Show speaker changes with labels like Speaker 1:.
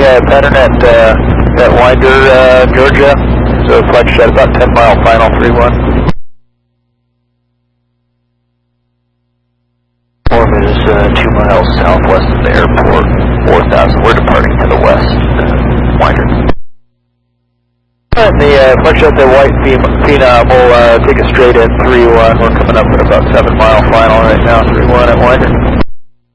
Speaker 1: pattern at Winder, Georgia. So flight shot about 10 mile final 3-1. Orbit is 2 miles southwest of the airport, 4,000. We're departing to the west, Winder. And the flight shot at White Phenom will take us straight in 3-1. We're coming up at about 7 mile final right now, 3-1 at Winder.